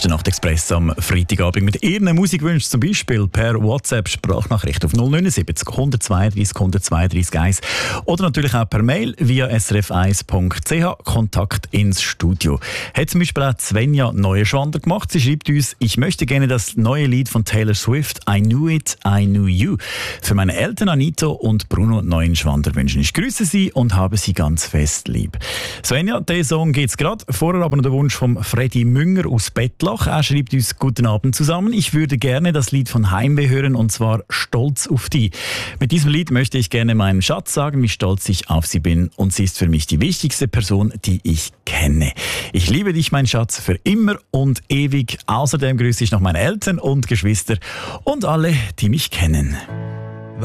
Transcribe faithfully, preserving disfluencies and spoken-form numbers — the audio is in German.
der Nachtexpress am Freitagabend mit Ihren Musikwünschen, zum Beispiel per WhatsApp-Sprachnachricht auf null neun sieben null eins zwei drei null zwei drei eins oder natürlich auch per Mail via s r f eins punkt c h, Kontakt ins Studio. Hat zum Beispiel auch Svenja Neuenschwander gemacht. Sie schreibt uns: Ich möchte gerne das neue Lied von Taylor Swift, I Knew It, I Knew You, für meine Eltern Anito und Bruno Neuenschwander wünschen. Ich grüße Sie und habe Sie ganz fest lieb. Svenja, der Song geht's gerade. Vorher aber noch der Wunsch von Freddy Münger aus Bettlach. Er schreibt uns: Guten Abend zusammen. Ich würde gerne das Lied von Heimweh hören, und zwar Stolz auf die. Mit diesem Lied möchte ich gerne meinem Schatz sagen, wie stolz ich auf sie bin, und sie ist für mich die wichtigste Person, die ich kenne. Ich liebe dich, mein Schatz, für immer und ewig. Außerdem grüße ich noch meine Eltern und Geschwister und alle, die mich kennen.